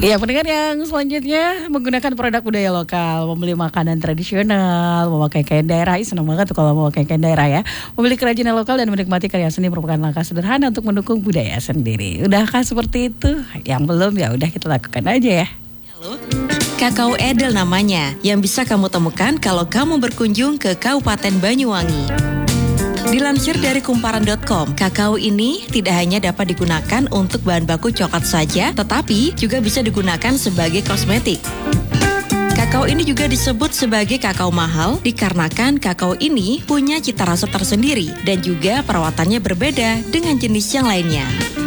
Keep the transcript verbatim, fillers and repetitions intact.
Ya, pendengar yang selanjutnya menggunakan produk budaya lokal, membeli makanan tradisional, memakai kain daerah. Ih, senang banget tuh kalau memakai kain daerah ya. Membeli kerajinan lokal dan menikmati karya seni merupakan langkah sederhana untuk mendukung budaya sendiri. Udahkah seperti itu? Yang belum ya udah kita lakukan aja ya. Kakao Edel namanya, yang bisa kamu temukan kalau kamu berkunjung ke Kabupaten Banyuwangi. Dilansir dari kumparan dot com, kakao ini tidak hanya dapat digunakan untuk bahan baku coklat saja, tetapi juga bisa digunakan sebagai kosmetik. Kakao ini juga disebut sebagai kakao mahal dikarenakan kakao ini punya cita rasa tersendiri dan juga perawatannya berbeda dengan jenis yang lainnya.